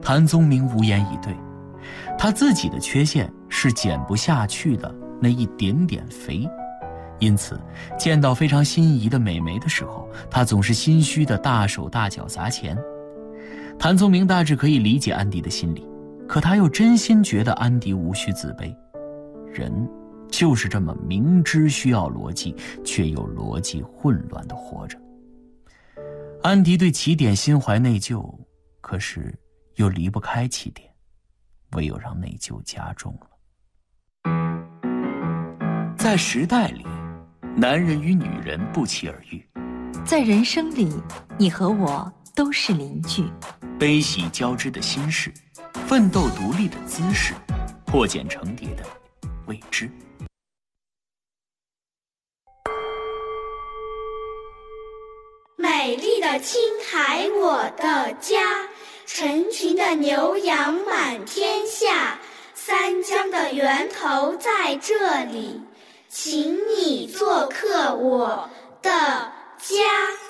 谭宗明无言以对。他自己的缺陷是减不下去的那一点点肥，因此见到非常心仪的美眉的时候，他总是心虚的大手大脚砸钱。谭宗明大致可以理解安迪的心理，可他又真心觉得安迪无需自卑。人就是这么明知需要逻辑，却又逻辑混乱地活着。安迪对起点心怀内疚，可是又离不开起点，唯有让内疚加重了。在时代里，男人与女人不期而遇； 在人生里，你和我都是邻居。 悲喜交织的心事，奋斗独立的姿势，破茧成蝶的未知。 美丽的青海，我的家，成群的牛羊满天下，三江的源头在这里，请你做客我的家。